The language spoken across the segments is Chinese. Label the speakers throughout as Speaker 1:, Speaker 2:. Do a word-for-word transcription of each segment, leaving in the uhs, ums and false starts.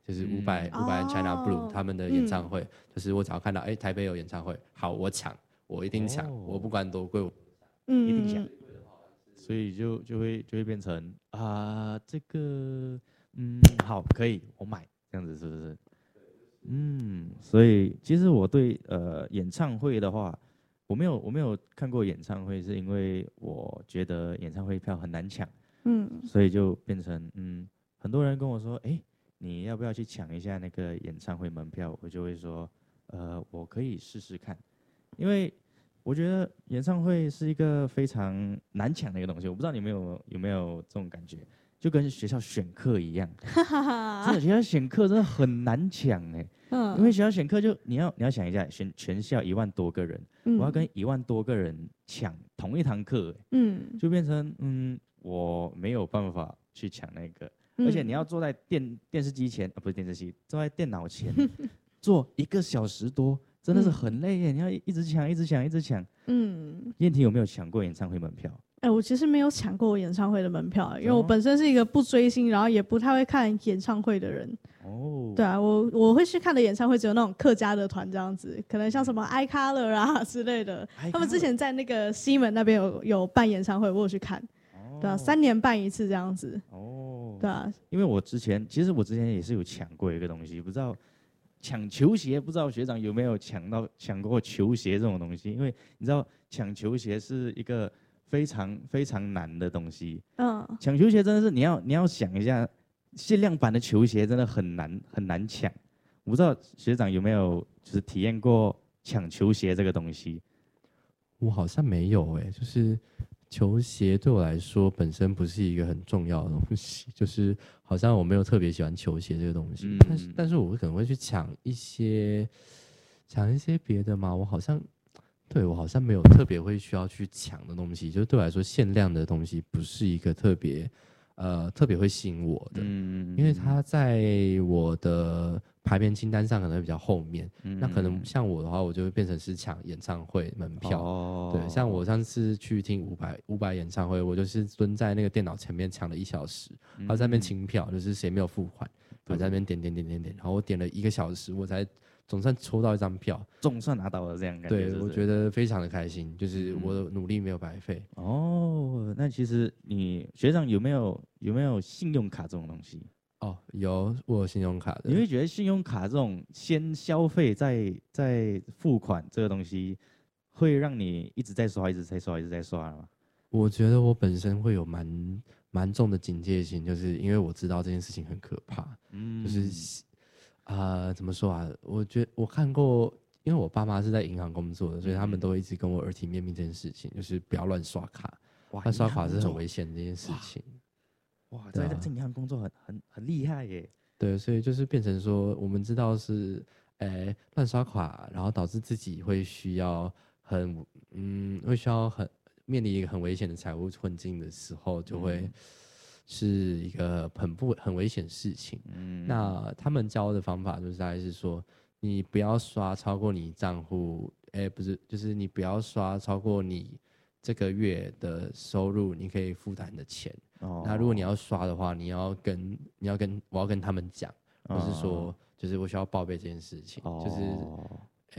Speaker 1: 就是伍佰伍佰 China Blue 他们的演唱会，嗯、就是我只要看到哎、欸、台北有演唱会，好我抢，我一定抢，哦、我不管多贵，我
Speaker 2: 嗯
Speaker 1: 一定抢。
Speaker 3: 所以就就会就会变成啊、呃、这个嗯好可以我买这样子是不是？嗯，所以其实我对呃演唱会的话，我没有我没有看过演唱会，是因为我觉得演唱会票很难抢，
Speaker 2: 嗯，
Speaker 3: 所以就变成嗯很多人跟我说，哎，你要不要去抢一下那个演唱会门票？我就会说，呃，我可以试试看，因为我觉得演唱会是一个非常难抢的一个东西，我不知道你们有有没有这种感觉，就跟学校选课一样，真的学校选课真的很难抢哎、欸。嗯，因为学校选课就你要你要想一下，选全校一万多个人，嗯、我要跟一万多个人抢同一堂课、欸，嗯，就变成嗯我没有办法去抢那个，嗯、而且你要坐在电电视机前啊，不是电视机，坐在电脑前坐一个小时多，真的是很累耶，嗯、你要一直抢，一直抢，一直抢。嗯，燕婷有没有抢过演唱会门票？
Speaker 2: 哎、欸，我其实没有抢过演唱会的门票，因为我本身是一个不追星，然后也不太会看演唱会的人。哦，对啊，我我会去看的演唱会只有那种客家的团这样子，可能像什么 iColor 啊之类的。他们之前在那个西门那边有有办演唱会，我有去看。哦，对啊，三年办一次这样子。哦，对啊，
Speaker 3: 因为我之前其实我之前也是有抢过一个东西，不知道抢球鞋，不知道学长有没有抢到抢过球鞋这种东西？因为你知道抢球鞋是一个非常非常难的东西，嗯，抢球鞋真的是你要你要想一下，限量版的球鞋真的很难很难抢。我不知道学长有没有就是体验过抢球鞋这个东西？
Speaker 1: 我好像没有诶、欸，就是球鞋对我来说本身不是一个很重要的东西，就是好像我没有特别喜欢球鞋这个东西，嗯、但是但是我可能会去抢一些抢一些别的嘛，我好像。对，我好像没有特别会需要去抢的东西，就是对我来说限量的东西不是一个特别呃特别会吸引我的，嗯，因为它在我的排片清单上可能会比较后面，嗯、那可能像我的话，我就会变成是抢演唱会门票，哦、对，像我上次去听伍佰伍佰演唱会，我就是蹲在那个电脑前面抢了一小时，然后在那边清票，就是谁没有付款，我在那边点点点点点，然后我点了一个小时，我才。总算抽到一张票，
Speaker 3: 总算拿到了这样感觉。
Speaker 1: 对，是是我觉得非常的开心，就是我的努力没有白费。
Speaker 3: 嗯、哦，那其实你学长有没有有没有信用卡这种东西？
Speaker 1: 哦，有，我有信用卡的。
Speaker 3: 你会觉得信用卡这种先消费再再付款这个东西，会让你一直在刷、一直在刷、一直在刷吗？
Speaker 1: 我觉得我本身会有蛮蛮重的警戒心，就是因为我知道这件事情很可怕，嗯，就是。啊、呃，怎么说啊？我觉得我看过，因为我爸妈是在银行工作的，所以他们都会一直跟我耳提面命这件事情，就是不要乱刷卡。乱刷卡是很危险的这件事情。
Speaker 3: 哇，哇在在银行工作很很很厉害耶。
Speaker 1: 对，所以就是变成说，我们知道是，诶，乱刷卡，然后导致自己会需要很，嗯，会需要很面临一个很危险的财务困境的时候，就会。嗯是一个很不很危险的事情。嗯，那他们教的方法就是大概是说，你不要刷超过你账户，哎，不是，就是你不要刷超过你这个月的收入，你可以负担的钱。哦，那如果你要刷的话，你要跟你要跟我要跟他们讲，或是说，就是我需要报备这件事情，哦、就是，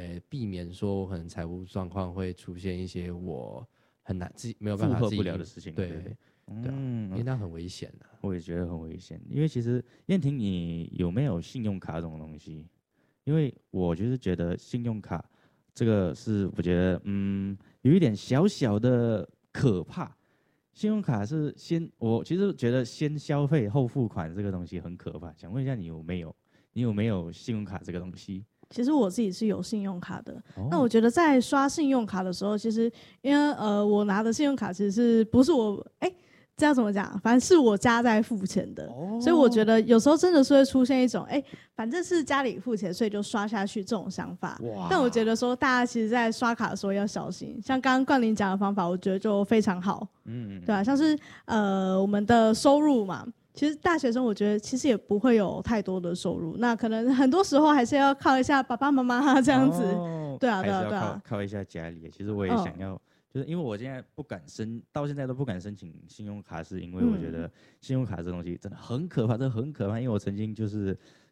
Speaker 1: 呃，避免说我可能财务状况会出现一些我很难自己没有办法
Speaker 3: 负荷不了的事情。
Speaker 1: 对。对嗯，因为那很危险的、啊，
Speaker 3: 我也觉得很危险。因为其实燕婷，你有没有信用卡这种东西？因为我就是觉得信用卡这个是我觉得嗯有一点小小的可怕。信用卡是先，我其实觉得先消费后付款这个东西很可怕。想问一下你有没有？你有没有信用卡这个东西？
Speaker 2: 其实我自己是有信用卡的，哦、那我觉得在刷信用卡的时候，其实因为呃我拿的信用卡其实是不是我哎。这要怎么讲？反正是我家在付钱的，哦、所以我觉得有时候真的是会出现一种，哎，反正是家里付钱，所以就刷下去这种想法。但我觉得说，大家其实，在刷卡的时候要小心。像刚刚冠霖讲的方法，我觉得就非常好。嗯，对啊，像是呃我们的收入嘛，其实大学生我觉得其实也不会有太多的收入，那可能很多时候还是要靠一下爸爸妈妈这样子。哦、对啊，对啊，对啊，
Speaker 3: 靠靠一下家里。其实我也想要。哦就是因为我现在不敢申，到现在都不敢申请信用卡，是因为我觉得信用卡这东西真的很可怕，真的很可怕。因为我曾经就是